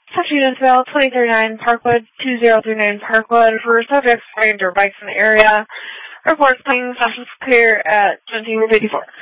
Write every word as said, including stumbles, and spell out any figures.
Section Isabel, twenty thirty-nine Parkwood, two zero three nine Parkwood, for subjects riding dirt bikes in the area. Reports playing flashes clear at seventeen fifty-four.